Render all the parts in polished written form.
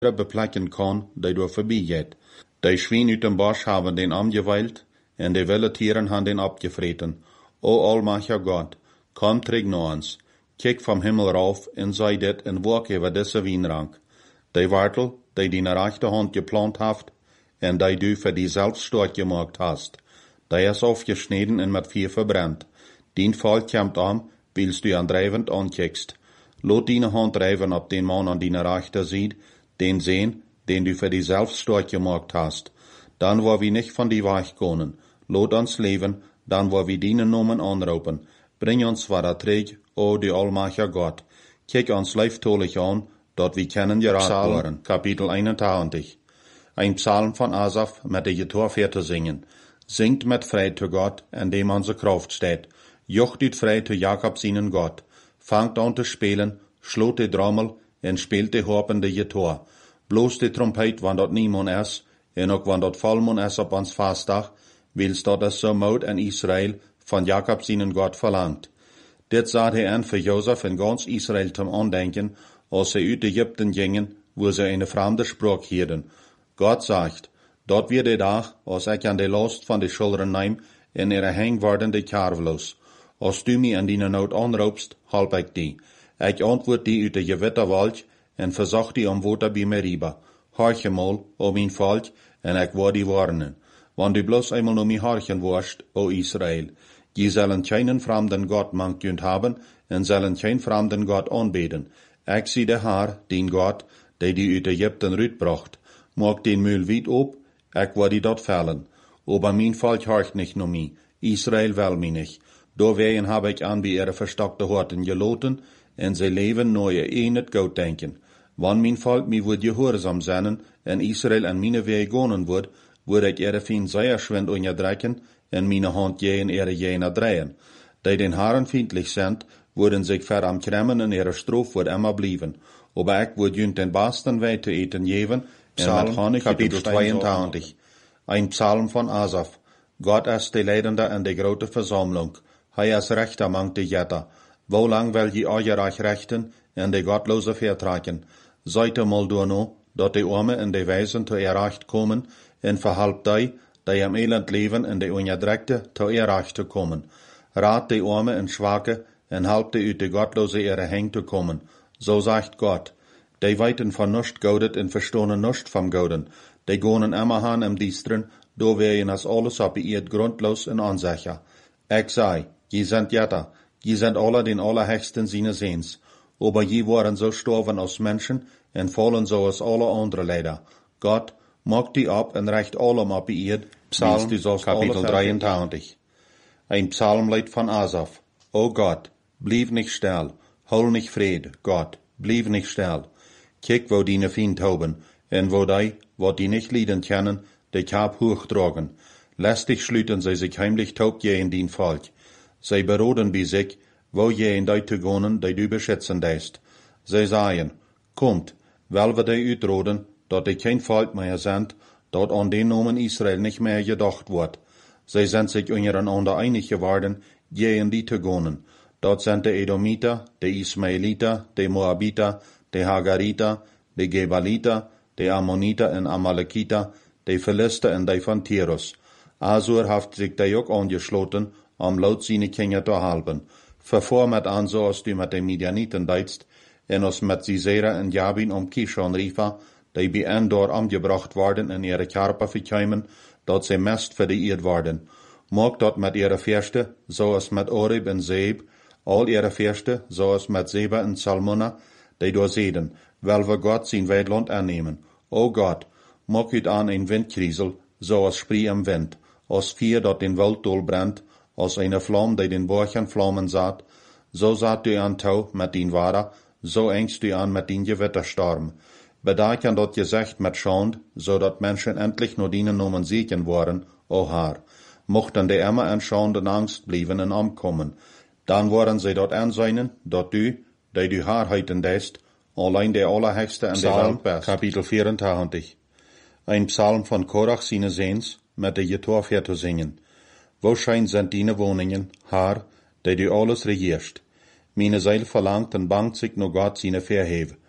beplekken kan, die door voorbij gaat. Die Schwein uit dem Bosch haben den amgeweilt, en de wilde Tieren han den abgevreten. O almachtiger Gott, komm terug naar ons. Kijk vom Himmel rauf en zei dit en walk over deze wijnrank. Die Wartel, die die naar rechterhand geplant haft, en die du für die selbst stark gemacht hast, die is aufgeschnitten en met vier verbrennt. Dien Fall kommt an, willst du andreivend ankijkst. Lot die Hand drijven op den Mann an die rechter sieht, den sehen, den du für die selbst stark gemacht hast. Dann wo wir nicht von die Weich können. Lot uns leben, dann wo wir dienen Namen anrufen. Bring uns wieder terug, o du allmächtiger Gott. Kijk uns leiftolich an, dort wir kennen geraten worden. Kapitel 81. Ein Psalm von Asaf mit der Gitarre singen. Singt mit Freude zu Gott, in dem unsere Kraft steht. Jocht ut Freude zu Jakob seinen Gott. Fangt an zu spielen, schlot die Trommel, en spielt die Harpen die Gitarre. Bloß die Trompet, wann dort niemand ist, en ook wann dort Vollmond ist op ons Fastdag, wils dat es so Maut in Israel von Jakob seinen Gott verlangt. Dit zat hij an für Josef en ganz Israel zum Andenken, als sie uit Ägypten gingen, wo sie eine fremde Sprache hielden. Gott sagt, dort wird der Tag, als ich an die Last von den Schultern nehm, en ihre hang worden die Karvlos. Als du mich an die Not anroepst, halp ich die. Ich antwoord die uit de gewitterwald, en verzag die am Water bij Meriba. Harche mal, o mijn volk, en ik word die warnen. Want du bloß einmal nur mich harchen warst, o Israel. Die sollen keinen fremden Gott mankt haben, en sollen kein fremden Gott anbeten. Ich zie de Herr, den Gott, der die uit Ägypten rütbracht. Mag den Müll weit op, ich word die dort fällen. Aber mein Volk harcht nicht nur mich. Israel will mich nicht. Doorwegen habe ich an bei ihre verstockte Horten geloten, en sie leben nur ihr nicht gut denken. Wann mein Volk mich wird gehorsam sein, en Israel an meine Wege gehen wird, würde ich ihre Feind sehr schwind unterdrücken, en meine Hand je in ihre Jener drehen. Die den Herren feindlich sind, würden sich ver am Kremmen in ihre Strophe wird immer blieben. Aber ich würde jünt den besten Weg zu eten geben, Psalm, Kapitel 82. Ein Psalm von Asaf. Gott ist die Leidende in der grote Versammlung. Hij is rechter mangt die Jetter. Wo lang will je euch rechten en de Gottlose vertragen? Seid mal door no, dat de Arme en de Weisen te erreicht komen, en verhalp die am Elend leben en de Unterdrückte te erreicht te komen. Rat de Arme en Schwache, en halp de uit de Gottlose ihre Heng te komen. So sagt Gott. Die weiten von nuscht goudet en verstonen nuscht vom Gouden. Die gonen immer han im Diestren, do werden as alles op ihr grundlos en onsicher. Ich sei, je sind Jetter, je sind alle den Allerhöchsten seines Sehens. Aber je waren so storven als Menschen en fallen so als alle andere leider. Gott, mag die ab en recht allem ab ihr, Psalm, Kapitel 83. Ein Psalmlied von Asaf. O Gott, blieb nicht still, hol nicht Fried, Gott, blieb nicht still. Kijk wo die Feind haben, en wo die nicht lieden können, die Kap hochtragen. Lästig schlüten sie sich heimlich taub je in din Volk. Sie beroden bei sich, wo je in die zu gehen, die du beschützen deist. Sie sagen, kommt, weil wir die utroden, dort die kein Volk mehr sind, dort an den Namen Israel nicht mehr gedacht wird. Sie sind sich untereinander einig geworden, je in die zu gehen. Dort sind die Edomiter, die Ismaeliter, die Moabiter, die Hagariter, die Gebaliter, die Ammoniter und Amalekiter, die Philister und die von Tirus. Asur haft sich da ook angeschloten, laut seine Kinder zu halten. Vervor met an so als du met de Midianiten deitst, en als met Sisera en Jabin Kishon riefa, die bij Endor angebracht worden in ihre Karper verkeimen, dat sie mest vereerd worden. Mag dat met ihre Fürste, so als met Oreb en Zeeb, all ihre Fürste, so als met Seba en Salmona, die door zeden, wel we Gott zijn Weidland annehmen. O Gott, mag ut an ein Windkriesel, so als Spree am Wind, als Vier dat den Wald dolbrennt, als eine Flamme, die den Borchen Flammen saat, so saat du an Tau mit din Wara, so engst du an mit din Gewitterstorm. Bedaken dat gezegd met Schand, so dat Menschen endlich nur dienen Nomen siegen worden, o Herr. Mochten die immer in Schand und Angst blieben en ankommen, dann waren sie dort anseinen, dat du, die du Haarheiten deist, allein der Allerhöchste in der Welt bist. Kapitel 84. Ein Psalm von Korach seine Sehens, mit der Gitarre zu singen. Wo schein sind deine Wohnungen, Herr, die du alles regierst? Meine Seele verlangt und bangt sich nur Gott seine Verhebe.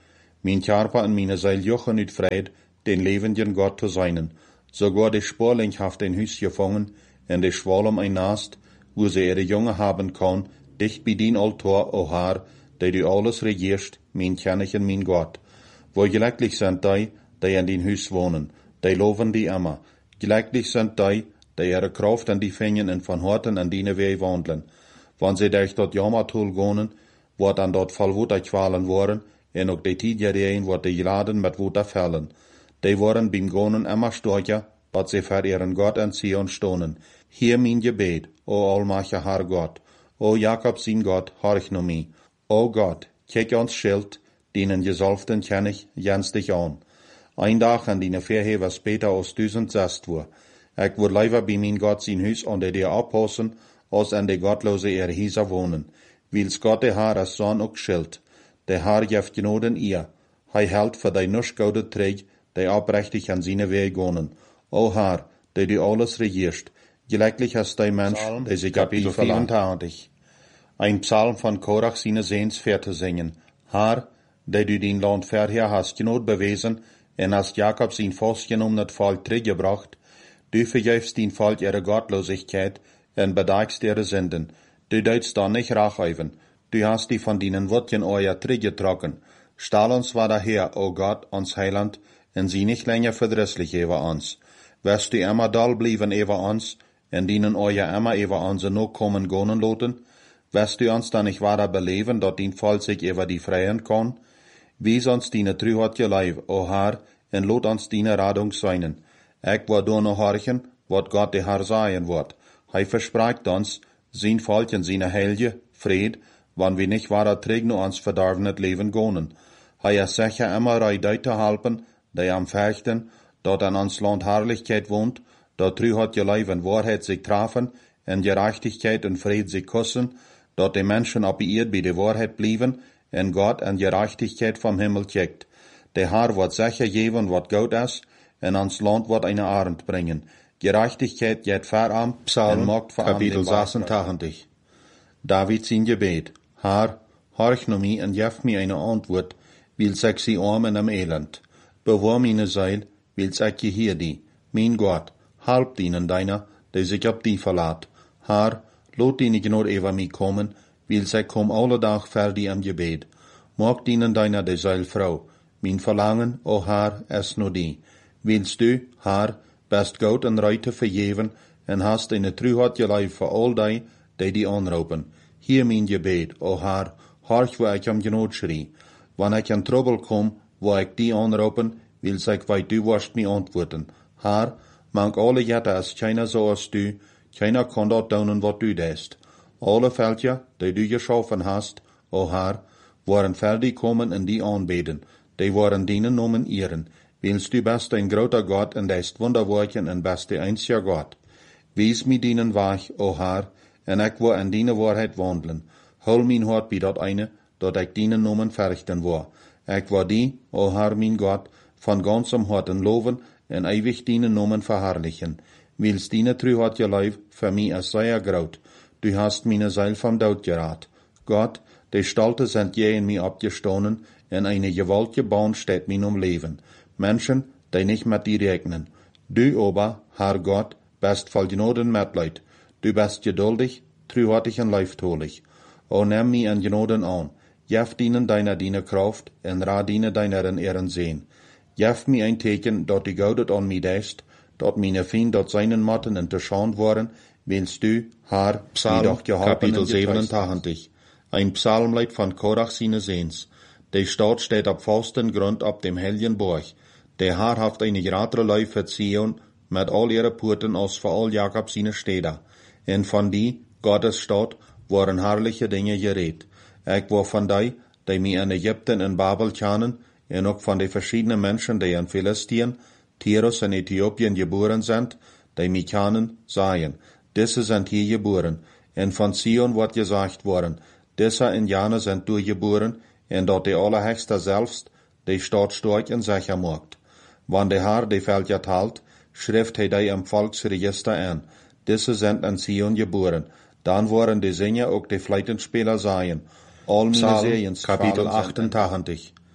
Mijn Körper en mijn Seil jochen uit Fried, den levenden Gott zu seinen. Sogar de Sporling haft ein Hüs gefangen, en de Schwalm ein Nast, wo sie ihre Junge haben kann, dicht bei din Altar, o Herr, der du alles regierst, mein König und mein Gott. Wo glücklich sind die in din Hüs wohnen, die loven die immer. Glücklich sind die ihre Kraft an die fingen und von Horten an dine Wege wandeln. Wann sie durch dort Jammertul gehen, wird an dort voll Wutter qualen worden, en ook de Tidjerien wordt die geladen met Wutter fällen. Die worden beim Gonen immer stärker, wat sie für ihren Gott an Zion stonen. Hier mein Gebet, o allmächtiger Herr Gott, o Jakob sein Gott, horch no mi. O Gott, kijk ons Schild, denen Gesalften kenn ich, jens dich an. Ein Tag an dine Verheber später aus 1006 war. Ich would lieber bei mein Gott sein Hüs unter dir abpassen, als an de gottlose Hieser wohnen. Wils Gott der Herr als Sohn ook Schild. Der Herr jeft genoden ihr. Hij hält für die nusch goude Träg, die oprechtig an seine Wege gehen. O Herr, der du alles regierst, glücklich hast der Mensch, der sich ab dir verlangt. Ein Psalm von Korach seine Sehenswerte singen. Herr, der du den Land vorher hast Genot bewiesen, en hast Jakob sein festgenommenes Volk zurückgebracht, du vergibst den Volk ihre Gottlosigkeit, en bedeckst ihre Sünden. Du deutst da nicht racheven. Du hast die von denen Wurzeln euer zurückgetrocken. Stahl uns war daher, o Gott, uns Heiland, en sie nicht länger verdrisslich über uns. Wirst du immer doll blieben über uns, en dienen euer immer über uns noch kommen gonen loten? Wirst du uns dann nicht weiter beleben, dort den Volk sich über die freien kann? Wies uns deine Trüheit geleib, o Herr, en lot uns deine Radung seinen. Ich war nur noch horchen, wat Gott der Herr sagen wird. Hij verspricht uns, sein Volk in seine Helge, Fried, wann wir nicht weiter träg nur uns verdarbenet Leben gonen. Hij ist sicher immer reid zu helfen, die am Fechten, dort an uns Land Herrlichkeit wohnt, dort Trüheit geleib und Wahrheit sich trafen, en Gerechtigkeit und Fried sich kussen, dort die Menschen ab ihr bei der Wahrheit blieben, en Gott an Gerechtigkeit vom Himmel checkt. Der Herr wird sicher geben, wat gut ist, en ans Land wird eine Arend bringen. Gerechtigkeit geht voran, Psalm, Kapitel 86. David sein Gebet. Herr, horch no mi en jef mi eine Antwort, wils ich sie arm in am Elend. Bewahr meine Seil, wils ich hier die. Mein Gott, halb dienen deiner, der sich ab die verlat. Herr, lot die nicht nur über mich kommen, wils ich komm alle Tag für die am Gebet. Mag dienen deiner der Seilfrau. Mein Verlangen, o Herr, es nur die. Willst du, Herr, best Gott en Reite vergeven, en hast eine Trüheit geleib für all die anroepen. Hier mein Gebet, o Herr, horch wo ich am Genot schrie. Wann ich in Trouble kom, wo ich die anroepen, wils ich weit du wirst mir antworten. Herr, mang alle Jette als keiner so als du, keiner kann dort daunen, wat du deest. Alle Völker, die du geschaffen hast, o Herr, waren fertig kommen en die anbeten, die waren dienen nomen ihren. Willst du best ein großer Gott en deist Wunderwerken en best der einzige Gott. Wies mi dienen Weg, o Herr, en ich wo an deine Wahrheit wandeln. Hol mein Hort bei dort eine, dort ich dienen nomen verrichten war. Ich war die, o Herr mein Gott, von ganzem Herzen loben en ewig dienen nomen verherrlichen. Willst deine Trüheit geleib, für mich es sehr graut. Du hast meine Seil vom Tod gerat. Gott, die Stalte sind je in mir abgestoßen, en eine gewaltige Bahn steht mir um Leben. Menschen, die nicht mit dir rechnen. Du aber, Herr Gott, bist voll Genot und Mitleid. Du bist geduldig, treuherzig und leiftolig. O nimm mich an Genoden an. Jef dienen deiner Kraft, en ra dienen deiner in Ehren sehen. Jef mir ein Teken, dort die Gaudet an mi deist, dort meine Fien dort seinen Matten in der Schand waren, willst du, Herr, Psalm, doch Kapitel 87. Ein Psalmlied von Korach seine Sehens. Die Stadt steht ab festen Grund ab dem hellen Burg. Der Herr haft eine gerade Läufe Zion, mit all ihre Porten aus für all Jakob seine Städte. Und von die, Gottes Stadt, waren herrliche Dinge geredet. Ich war von die mir in Ägypten und Babel kennen, und auch von den verschiedenen Menschen, die in Philistien, Tyrus und Äthiopien geboren sind, die mich kennen, sagen, diese sind hier geboren. Und von Zion wird gesagt worden, diese Indianer sind durchgeboren, und dort die Allerhöchste selbst, die Stadt stark und sicher macht. Wann der Herr die Völker teilt, schrift er die im Volksregister an. Diese sind in Zion geboren. Dann waren die Sänger auch die Fleitenspieler sein. All meine Seriens Kapitel Kapitel 88.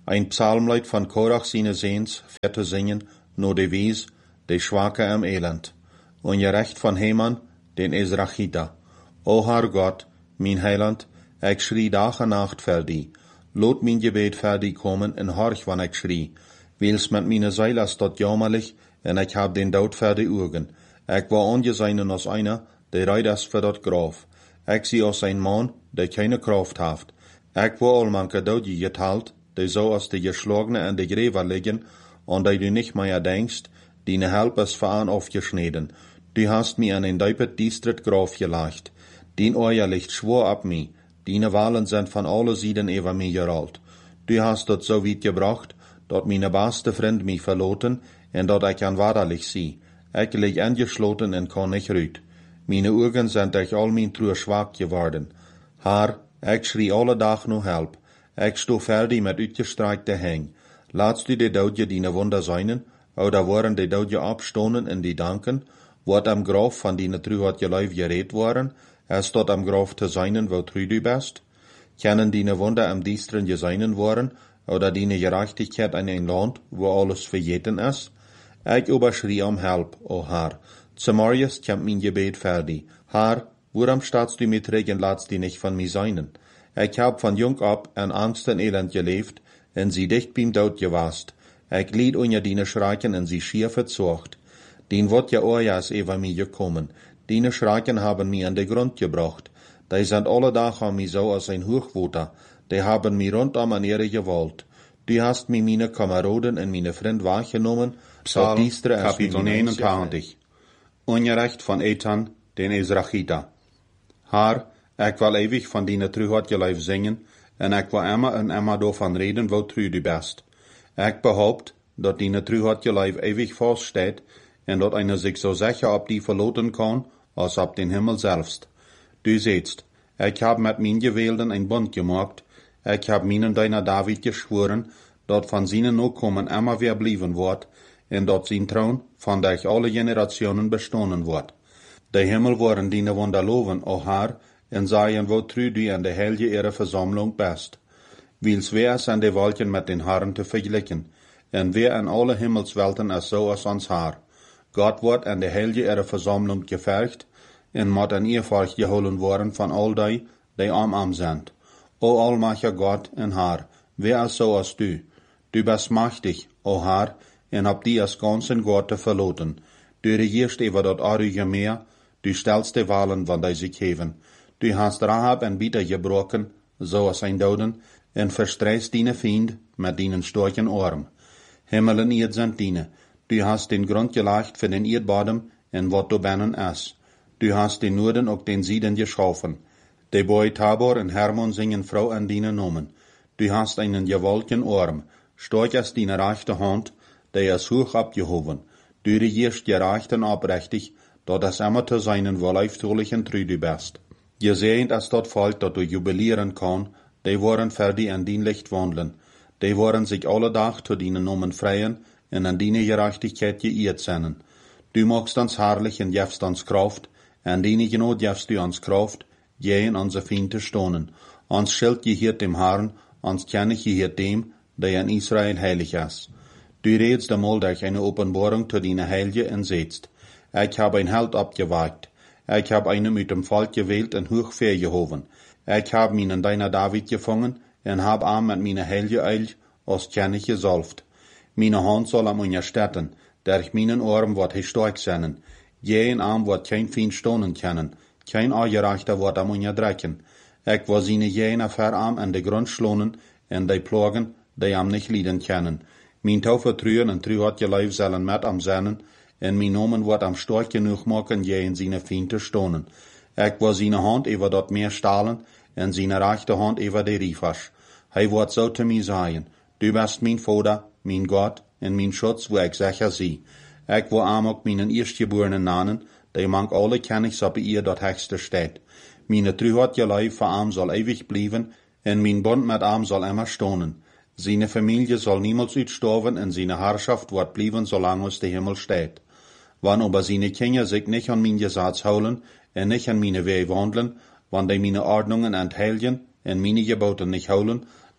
Ein Psalmlied von Korach seine Seens, für zu singen, no de Wies, de Schwache am Elend. Und je Recht von Heman, den Ezrachita. O Herr Gott, mein Heiland, ich schrie Tag und Nacht für die. Lot mein Gebet für die kommen und horch, wann ich schrie. Wils mit meine Seele ist dort jammerlich, und ich hab den Tod für die Augen. Ich war angesehen als einer, der reit ist für dort Graf. Ich sie als ein Mann, der keine Kraft hat. Ich war all manche Tod geteilt, die so als die Geschlagene an die Gräber liegen, und die du nicht mehr denkst, die ne Help ist für an aufgeschnitten. Du hast mir an ein deipet Distrikt Graf gelegt. Dien Euer liegt schwor ab mi. Dine Wahlen sind von alle Seiten über mi gerollt. Du hast dort so weit gebracht, dort meine beste Freund mi verloten, en dort ich an wahrlich sie. Ich leg angeschloten en kann nicht rüt. Meine Augen sind durch all mein True schwach geworden. Herr, ich schrie alle Tag no Help. Ich sto fertig mit uitgestreckte Häng. Laatst du die Doodje dine Wunder seinen, oder waren die Doodje abstonen in die Danken, wat am Graf von dine True hat geläuf geredet waren, es dort am Graf te seinen, wo trü du bist? Kennen dine Wunder am Diestren geseinen worden, oder dine Gerechtigkeit in ein Land, wo alles verjeten ist? Ich überschrie am Help, o Herr. Zumorgens kommt mein Gebet fertig. Herr, warum staatst du mit Regen, latst die nicht von mir seinen? Ich hab von jung ab an Angst und Elend gelebt, en sie dicht beim Tod gewast. Ich lied unter dine Schrecken en sie schier verzocht. Den wird ja ojas über mir gekommen. Dine Schrecken haben mir an den Grund gebracht. Die sind alle Tag an mir so als ein Hochwoter. Die haben mir rundum an ihre gewollt. Du hast mir meine Kameraden und meine Freund wahrgenommen. Psalm, Kapitel 29. Ungerecht von Ethan, den Ezrachita. Herr, ich will ewig von dine Truheit geleif singen, en ich will immer und immer davon reden, wo trü du bist. Ich behaupt, dat dine Truheit geleif ewig feststeht, en dat einer sich so sicher ob die verloten kann, als ob den Himmel selbst. Du sehtst, ich hab mit min Gewählten ein Bund gemacht, ich hab minen deiner David geschworen, dat von seinen Nachkommen immer wer blieben wird, en dat sein Thron von durch alle Generationen bestohlen wird. Der Himmel worden dine Wunder loven, o Herr, en sagen, wo trü du an der Helge ihrer Versammlung bist. Wils wer ist an die Wolken mit den Herren zu vergleichen, en wer an alle Himmelswelten ist so als ans Haar. Gott wird an der Helge ihrer Versammlung gefercht, en mod an ihr Volk geholen worden von all die arm sind. O allmächtiger Gott en Herr, wer ist so als du? Du bist mächtig, o Herr, en hab die als ganzen Gott verloten. Du regierst über dort arige Meer, du stellst die Wahlen, wann die sich heben. Du hast Rahab en Bieter gebrochen, so als ein Doden, en verstreist dine Fiend mit dinen storchen Arm. Himmel en Erd sind dine. Du hast den Grund gelegt für den Erdbodem, en wat du bennen ist. Du hast den Norden und den Süden geschaffen. Die Boy Tabor und Hermon singen Frau an dine Nomen. Du hast einen gewaltigen Arm, stark ist dine rechte Hand, der ist hoch abgehoben. Du regierst gerecht und abrechtig, dat es immer zu seinen wohlleiftulichen trü du bist. Gesehend ist dort Volk, dat du jubilieren kann, die wollen für die an din Licht wandeln. Die wollen sich alle Tag zu dinen Nomen freien und an dine Gerechtigkeit geirrt sein. Du magst uns herrlich und jefst uns Kraft, an dine Genot jefst du uns Kraft, gehen unsere Fiende stonen. Uns Schild gehört dem Herrn, uns König gehört dem, der in Israel heilig ist. Du redest einmal durch eine Offenbarung zu deiner Heilige und setzt. Ich habe ein Held abgewagt. Ich habe einen mit dem Volk gewählt und hoch vergehoben. Ich habe ihn in deiner David gefangen und habe ihn mit meiner Heilige Eil als König gesalbt. Meine Hand soll am unterstützen, durch meinen Arm wird er stark sein. Jeden Arm wird kein Feind stonen können, kein Angerechter wird am unterdrücken. Ich will seine jene Verarm an den Grund schlonen und die Plagen, die am nicht leiden können. Mein Taufe trühen und trühat geleif sollen mit am Sennen, en mein Nomen wird am stark genug machen, je seine Fiende stonen. Ich will seine Hand über dort Meer stahlen, en seine rechte Hand über die Riefasch. Hij wird so zu mir sagen, du bist mein Vater, mein Gott, en mein Schutz, wo ich sicher sie. Ich will auch meinen Erstgeborenen nahen, die mag alle Königs ob ihr dort höchste steht. Meine trühat geleif für arm soll ewig bleiben, en mein Bund mit arm soll immer stonen. Seine Familie soll niemals uitsterben und seine Herrschaft wird bleiben, solange es der Himmel steht. Wann aber seine Kinder sich nicht an mein Gesetz holen und nicht an meine Wege wandeln, wann die meine Ordnungen entheiligen und meine Gebote nicht holen,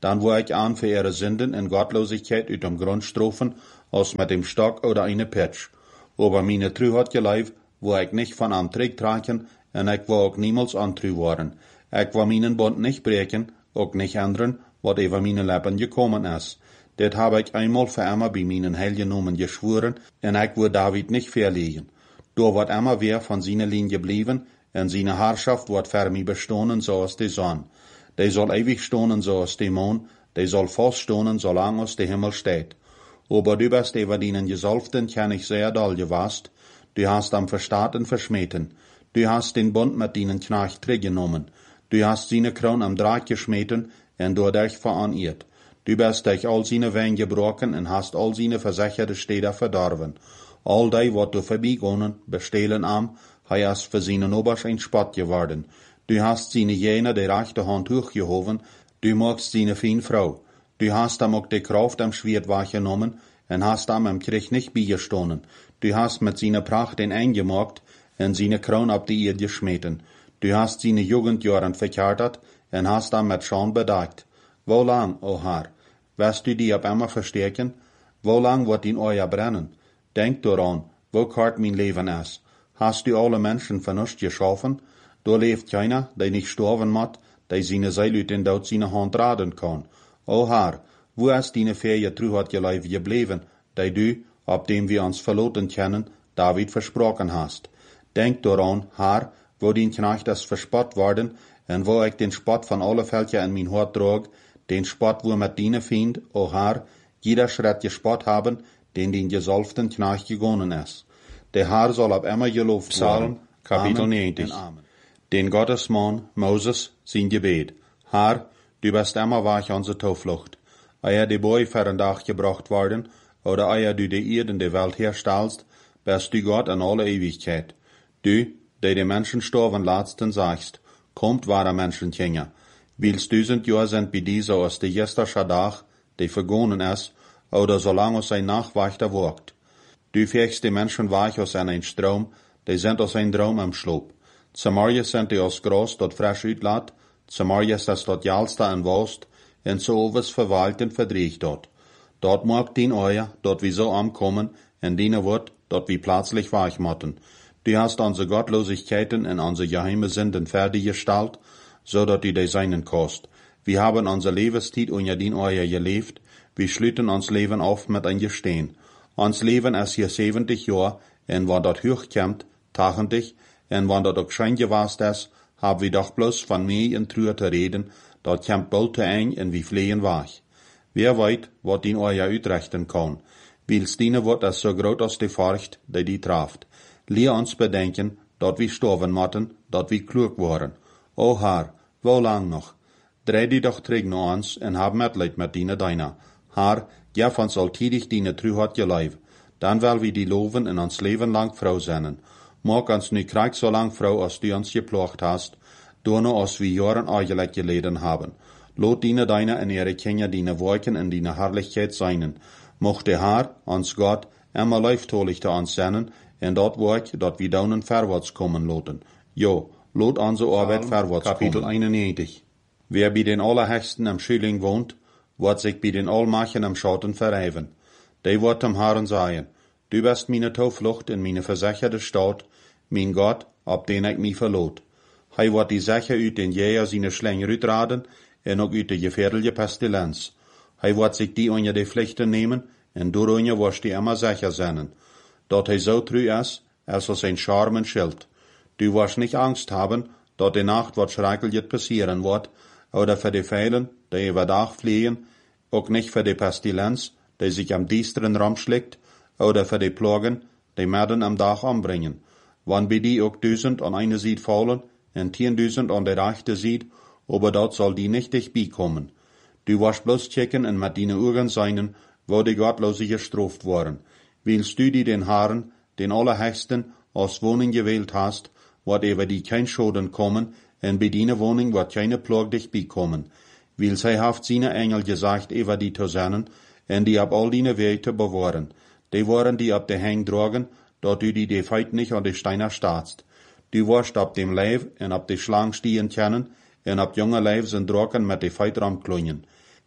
dann wo ich an für ihre Sünden in Gottlosigkeit uit dem Grund strofen, als mit dem Stock oder eine Pitsch. Aber meine Trü hat geleif, wo ich nicht von am Trick tragen, und ich wo auch niemals antrü worden. Ich wo meinen Bund nicht brechen, auch nicht ändern, wat über meine Leben gekommen ist. Das habe ich einmal für immer bei meinen Heiligen geschworen, und ich wo David nicht verlegen. Da wird immer wer von seiner Linie blieben, und seine Herrschaft wird für mich bestehen, so als die Sonne. Die soll ewig stonen, so als die Mond, die soll fast stonen, solange als der Himmel steht. Aber du bist über deinen Gesalbten, kenn ich sehr doll gewast. Du hast am Verstaten verschmeten. Du hast den Bund mit deinen Knecht genommen. Du hast seine Kron am Draht geschmeten, und durch dich veranirrt. Du bist durch all seine Wein gebrochen, und hast all seine versicherte Städte verdorben. All die, wat du vorbeigonnen, bestehlen am, hij ist für seinen Oberst ein Spott geworden. Du hast seine Jene die rechte Hand hochgehoben, du magst seine feine Frau. Du hast am auch die Kraft am Schwert wahrgenommen, und hast am im Krieg nicht beigestohlen. Du hast mit seiner Pracht den eingemacht, und seine Kron ab die Erde geschmeten. Du hast seine Jugendjahren verkärtert, und hast am mit Scham bedeckt. Wo lang, o Herr, wirst du die ab immer verstärken? Wo lang wird in euer brennen? Denk daran, wo kart mein Leben ist. Hast du alle Menschen vernünftig geschaffen? Da lebt keiner, der nicht sterben muss, der seine Seele uit den Tod seine Hand raden kann. O Herr, wo ist deine Ferie Trü hat geleif geblieben, der du, ab dem wir uns verloren kennen, David versprochen hast? Denk daran, Herr, wo dein Knecht ist verspott worden, und wo ich den Spott von alle Völker in mein Hort trug, den Spott, wo mit deine Fiend, o Herr, jeder Schritt gespott haben, den gesalbten Knecht gegangen ist. Der Herr soll ab immer gelobt werden. Kapitel 90. Den Gottesmann, Moses, sein Gebet. Herr, du bist immer wach unsere Zuflucht. Ehe die Boy für den Tag gebracht worden, oder ehe du die Erde in der Welt herstellst, bist du Gott in alle Ewigkeit. Du, der die Menschen sterben letzten sagst, kommt wahre Menschenkinder. Wils 1000 Jahre sind bei dieser aus der gestrige Tag, der vergonnen ist, oder solange es ein Nachwächter wirkt. Du fährst die Menschen weich aus einem Strom, die sind aus einem Traum am Schlaf. Zumal sind die aus Gras dort frisch uitlaat, zumal ist das dort jalsta en wost, en so was verwalten verdriecht dort. Dort mag din euer, dort wie so ankommen, en dine wird, dort wie plötzlich weich motten. Du hast unsere Gottlosigkeiten en unsere geheime Sünden fertiggestellt, so dat du die seinen kost. Wir haben unser Lebenszeit unter din euer gelebt, wir schlüten uns Leben auf mit ein Gestehen. Uns Leben ist hier 70 Jahre, en wann dort hochkommt, tachendig, en wann dort auch schein gewast ist, hab wir doch bloß von mir in Trühe zu reden, dort kommt bald zu ein, en wie flehen wach. Wer weit, wat din euer uitrechten kann, wils dine wird es so groß als die Furcht, die traft. Lehr uns bedenken, dort wir sterben motten, dort wir klug waren. O Herr, wo lang noch? Dreh die doch träg nach uns, en hab Mitleid mit dine deiner. Herr, gef uns alltidig dine Trühat geleif. Dann will wir die loven en ons Leben lang Frau sennen. Mag uns nu krieg so lang Frau, als du uns geplocht hast, nur als wir Jahren eigentlich geleden haben. Lot dine deiner en ihre Kinder dine Wolken in dine Herrlichkeit seinen. Mocht der Herr, uns Gott, immer leiftolig zu uns sennen, en dort Werk, dort wir daunen vorwärts kommen loten. Jo, lot unsere Arbeit vorwärts kommen. Kapitel 91. Wer bei den Allerhöchsten am Schüling wohnt, wird sich bei den Allmachen am Schatten verreiven. Die wird dem Herrn sagen, du bist meine Zuflucht in meine versicherte Stadt, mein Gott, ab den ich mich verlot. Hij wird die Sache uit den Jäger seine Schlänger uitraden, en ook uit de gefährliche Pestilenz. Hij wird sich die unter die Pflichten nehmen, en doorunter wirst die immer sicher sein. Dort hij so treu ist, als ein Charme Schild. Du wirst nicht Angst haben, dort die Nacht wat schrecklich passieren wird, oder für die Feilen, die über Tag fliehen, auch nicht für die Pestilenz, die sich am düsteren Raum schlägt, oder für die Plagen, die Mörden am Tag anbringen. Wann bei die auch 1000 an eine Seite fallen, und 10.000 an der rechte Seite, aber dort soll die nicht dich beikommen. Du wirst bloß checken und mit deinen Augen seinen, wo die Gottlose gestraft worden. Willst du die den Herrn, den Allerhöchsten, als Wohnung gewählt hast, wird über die kein Schaden kommen, und bei deiner Wohnung wird keine Plage dich beikommen. Weil sie haft seine Engel gesagt, über die zu senden, und die ab all deine Wege bewahren. Die waren die ab der Hang tragen, dort du die Feit nicht an die Steiner starrst. Du wirst ab dem Leib und ab die Schlang stehen können, und ab junge Leib sind Drogen mit die Feit ramklungen.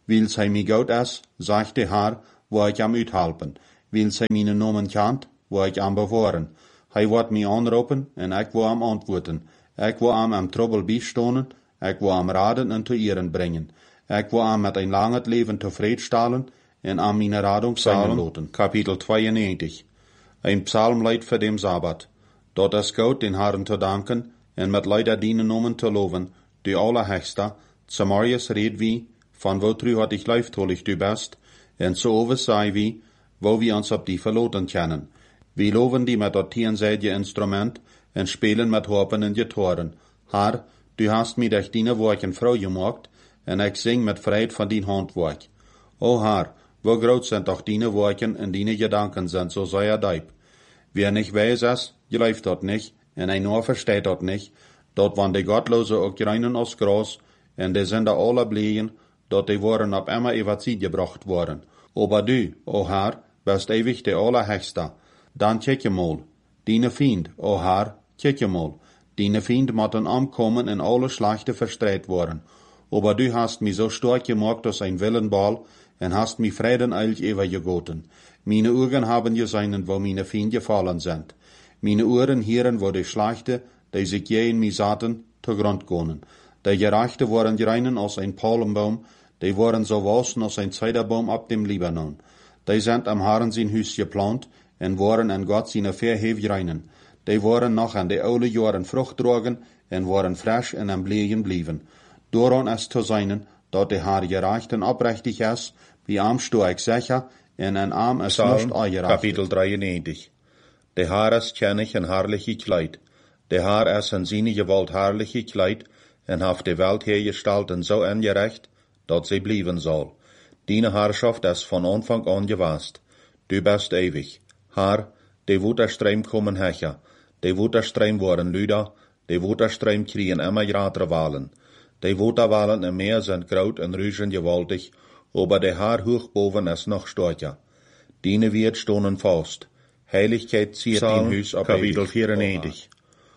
Wil zij mij goed is, zegt de Heer, waar ik am uithelpen. Wil zij mijn nomen kent, waar ik am bewaren. Hij wordt mij aanroepen, en ik wil am antwoorden. Ik wil am trouble bijstonen, ik wil am raden en te eeren brengen. Ik wil am met een lang het leven tevredenstellen, en am mijn radung zingen laten. Kapitel 92. Een psalmlied voor dem Sabbat. Dat is goed den Herren te danken, en met leider dienen nomen te loven, die Allerhechste, Samarias red wie, van woutru had ich leiftolig du best, en zo over sei wie, wo wir ons op die verloten kennen. Wir loven die met dat tienzijdige instrument, en spelen met harpen en gitaren. Herr, du hast mij durch dine werken vrouw gemaakt, en ik zing met vrijheid van dien handwerk. O Herr, wo groot zijn toch dine werken en dine gedanken zijn, zo sei er diep. Wer nicht weiß es, geläuft dat nicht, en ein nur versteht dat nicht, dat wann de Gottlose ook reinen als Gras, en de sind alle blieben, dat die worden op immer evazie gebracht worden. Aber du, o Herr, bist ewig de Allerhechste. Dan kijk je mal, dine Fiend, o Herr, kijk je mal, dine Fiend moeten omkomen en alle Schlachten verstreit worden. Aber du hast mich so stark gemacht als ein Willenball, en hast mich Frieden eilig übergegoten. Meine Augen haben gesehen, wo meine Feinde gefallen sind. Meine Ohren hören, wo die Schlachte, die sich je in mich satten, zu Grund gehen. Die Gerechte waren reinen als ein Palmbaum, die waren so wassen als ein Zederbaum ab dem Libanon. Die sind am Herrn sein Haus geplant, en waren an Gott seine Verhef reinen. Die waren noch an die oude Jahren Frucht tragen, en waren frisch en am Blegen blieben. Doran ist zu sein, dat de Herr gerecht en oprechtig is, wie arm sto ik sicher, en een arm is nicht ongerecht. Kapitel 93. De Herr ist kennig en herrliche Kleid. De Herr ist in seine Gewalt herrliche Kleid, en haft de Welt hergestalten so ungerecht, dat sie blieben soll. Deine Herrschaft ist von Anfang an gewast. Du bist ewig. Herr, de Wutterstreim kommen hecher, de Wutterstreim waren Lüder, de Wutterstreim kriegen immer gratere Wahlen. De Wutterwahlen im Meer sind groot en rüschen gewaltig, aber der Herr hoch boven ist noch stärker. Deine wird stonen fast. Heiligkeit ziert in Hus ab Kapitel 94.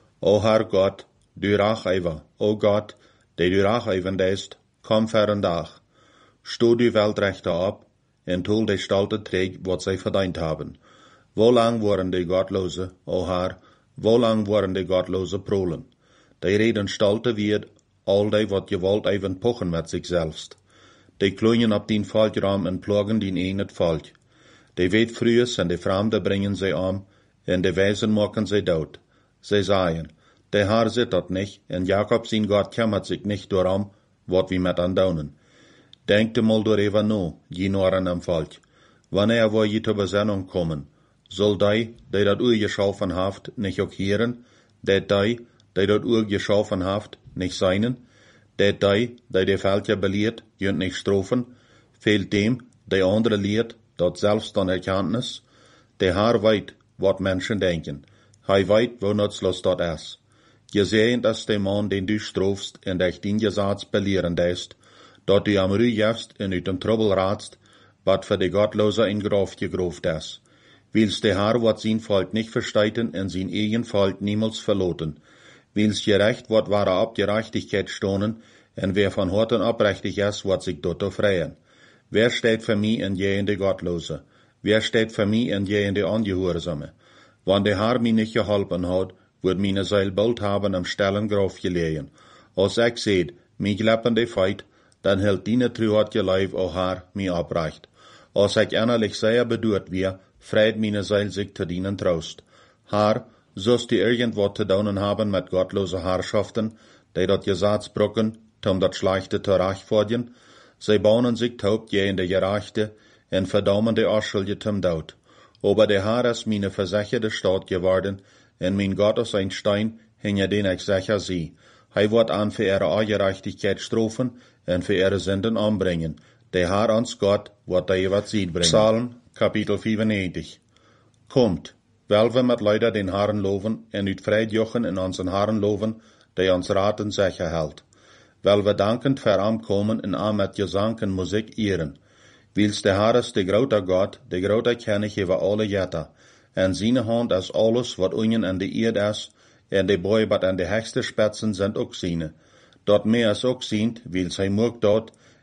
O Herr Gott, du Racheiver, o Gott, der du Racheiven ist, komm verendag. Sto du Weltrechte ab, en tol de Stalte träg, wat zij verdient haben. Wo lang waren die Gottlose, o Herr, wo lang waren die Gottlose prolen? Die reden Stalte wird, all die wat gewollt even pochen met sich selbst. Die kloeien op dien Volkram en plogen dien een het volk. Die weet frühes en de Fremde bringen sie om, en de Weisen maken sie dood. Sie sagen, der Herr sieht dat nicht, en Jakob sein Gott kümmert sich nicht darum, wat wir met andaunen. Denkt mal darüber no, je Noren am Volk. Wanneer wo je zur Besinnung kommen, soll die dat Uhr geschaffen haft, nicht auch hören, dat dat Uhr geschaffen haft, nicht seinen, dat die Völker belehrt, jönt nicht strofen, fehlt dem, die andere lehrt, dat selbst dan Erkenntnis. Der Herr weet, wat Menschen denken. Hij weet, wo nutzlos dat is. Gesehen ist der Mann, den du strofst, en dich den Gesetz belehren ist, dat du am Rüh jefst en uit dem Trouble ratst, wat für die Gottlose in Graf gegroft ist. Willst der Herr wat sein Volk nicht versteiten en sein eigen Volk niemals verloten. Willst gerecht wat wahre Abgerechtigkeit stonen, en wer von Horten oprechtig ist, wat sich dort freien. Wer steht für mich en je in die Gottlose? Wer steht für mich en je in die Ungehorsame? Wann der Herr mich nicht geholpen hat, wird meine Seil bald haben am stillen Graf gelegen. Als ich seht, mich leppende Feit, dann hält deine Trühatje Leib, o Herr, mich abrecht. Als ich innerlich sehr bedurt wir, freit meine Seil sich zu dienen Trost. Herr, sollst du irgendwas zu tun haben mit gottlosen Herrschaften, die dat Gesetz brücken, dat Schlechte zu rechtfertigen? Sie bauen sich taub je in der Gerechte, en verdammen die Unschuldige zum Tod. Aber der Herr ist meine versicherte Stadt geworden, en mein Gott ist ein Stein, hinter den ich sicher sie. Hij wird an für ihre Ungerechtigkeit strafen, en für ihre Sünden anbringen. Der Herr uns Gott wird die Ewigkeit bringen. Psalm, Kapitel 95. Kommt, weil wir mit Leuten den Herrn loven, en uit Freidjochen in unseren Herrn loven, der uns Raten sicher hält. Weil wir dankend für am kommen en am mit Gesang en Musik ehren. Wils der Herr ist der grote Gott, der grote König über alle Jätter. En seine Hand ist alles, wat unten an der Erde ist, en de Bäu, wat an de höchste Spitzen sind auch seine. Dort mehr ist auch sind, wils hij mocht dort,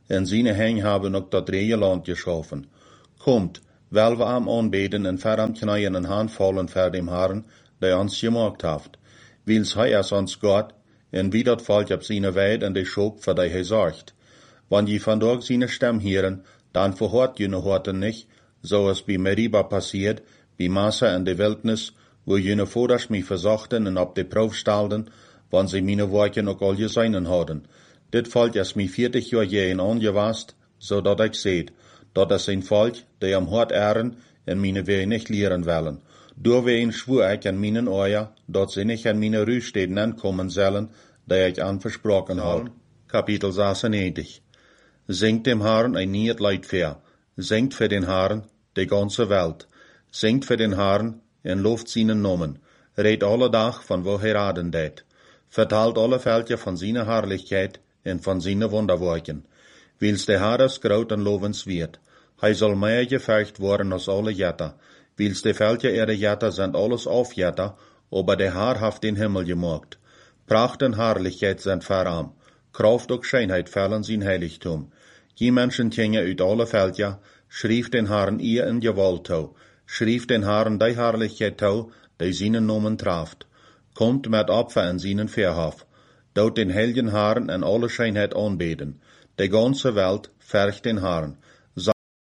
en seine Hänge haben ook dat dreie Land geschaffen. Kommt, weil wir am anbeten en ver am knien en hand fallen ver dem Herrn, der uns gemacht hat. Wils hij es ons Gott, en wie dat valt op seine Weid en de Schop voor die hij zorgt. Wann je vandaag seine Stem hören, dann verhört je noch heute nicht, so es bei Meriba passiert, bei Massa in der Wildnis, wo jene Voders mich versachten en op de Proef stelden, wann sie meine Worte ook al geseinen hadden. Dit volk is mij 40 jaar jeen angewast, zodat ik seht, dat is een volk, die am hart ehren en meine Wege nicht lehren wollen. Doorwegen schwur ik aan mijn oor, dat ze niet aan mijn Ruhesteden ankommen zullen, die ik aan versprochen had. Kapitel 96. Singt dem Herrn ein nieuw Lied für. Singt für den Herrn, die ganze Welt. Singt für den Herrn en loft seinen Namen. Redt alle Dag von wo er raden deed. Vertelt alle Veldje van seine Herrlichkeit en van seine Wunderwerken. Wils der Herr ist groot en lovenswert. Hij zal meer gevercht worden als alle Jätter. Wils de Veldje ihre Jätter sind alles Aufjätter, aber der Herr hat den Himmel gemacht. Pracht en Herrlichkeit sind verarm. Kraft und Schönheit fällen sein Heiligtum. Die Menschen gingen uit alle Veldja, schrief den Herrn ihr in Gewalt tau, schrief den Herrn die Herrlichkeit tau, die seinen Namen traft. Kommt mit Opfer in seinen Verhof, dort den heiligen Herrn in alle Schönheit anbeten. Die ganze Welt vercht den Herrn,